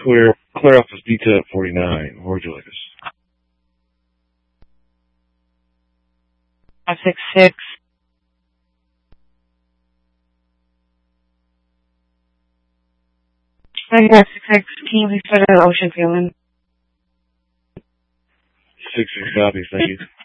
clear off this detail at 49. Where would you like us? 566. I got 66. Can you please put an ocean feeling? 66 copies, thank you.